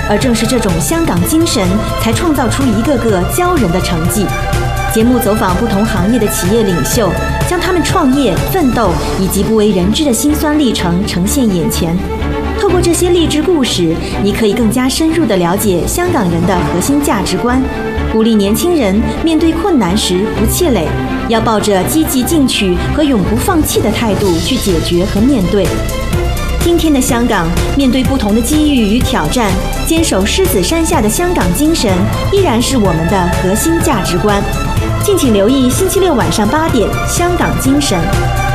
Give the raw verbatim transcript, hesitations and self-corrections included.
而正是这种香港精神，才创造出一个个骄人的成绩。节目走访不同行业的企业领袖，将他们创业、奋斗以及不为人知的辛酸历程呈现眼前。透过这些励志故事，你可以更加深入地了解香港人的核心价值观，鼓励年轻人面对困难时不气馁，要抱着积极进取和永不放弃的态度去解决和面对。今天的香港，面对不同的机遇与挑战，坚守狮子山下的香港精神依然是我们的核心价值观。敬请留意星期六晚上八点《香港精神》。